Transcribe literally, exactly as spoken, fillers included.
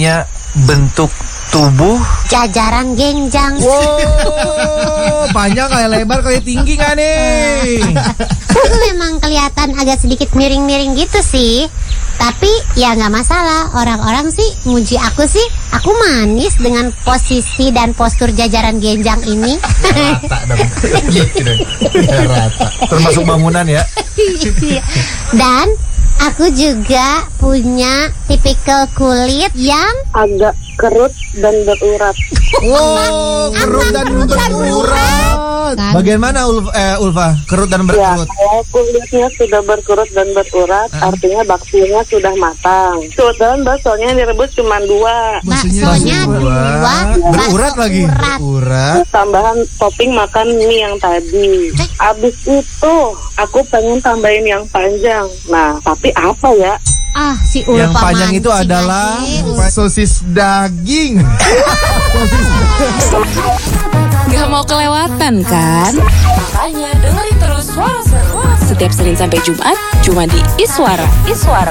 punya bentuk tubuh jajaran genjang. Wow, panjang kayak lebar kayak tinggi nggak nih? Aku memang kelihatan agak sedikit miring-miring gitu sih. Tapi ya nggak masalah. Orang-orang sih muji aku sih. Aku manis dengan posisi dan postur jajaran genjang ini. rata dong. Gitu dong. Ya, rata. Termasuk bangunan ya. Dan aku juga punya tipikal kulit yang agak kerut dan berurat. Wow, kerut dan berurat. Bagian mana Ulf, eh, Ulfa? Kerut dan Ya, berkerut. kalau kulitnya sudah berkerut dan berurat, Hah? artinya baksonya sudah matang. Kebetulan baksonya direbus cuma dua. baksonya dua, Berurat bakso lagi. urat. Berurat. Tambahan topping makan mie yang tadi. Abis itu aku pengen tambahin yang panjang. Nah, tapi apa ya? Ah, si Ulfa Yang panjang itu mancing adalah aja. sosis daging. Gak mau kelewatan kan? Makanya dengerin terus Suara Seru setiap Senin sampai Jumat cuma di Iswara. Iswara.